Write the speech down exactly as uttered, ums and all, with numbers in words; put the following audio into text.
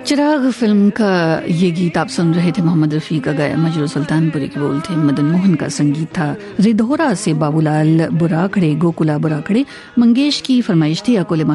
चिराग film का ये गीत आप सुन रहे थे। मोहम्मद रफ़ी का गाया, मजरू सुल्तानपुरी के बोल थे, मदन मोहन का संगीत था। रिधोरा से बाबूलाल बुराखड़े, गोकुला बुराखड़े, मंगेश की फरमाइश थी। अकोले